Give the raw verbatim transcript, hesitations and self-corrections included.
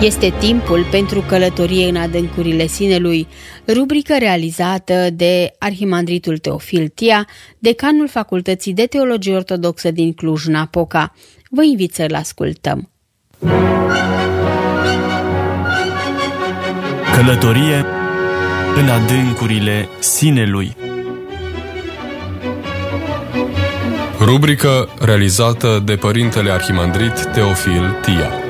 Este timpul pentru călătorie în adâncurile Sinelui, rubrică realizată de Arhimandritul Teofil Tia, decanul Facultății de Teologie Ortodoxă din Cluj-Napoca. Vă invit să-l ascultăm. Călătorie în adâncurile Sinelui. Rubrică realizată de Părintele Arhimandrit Teofil Tia.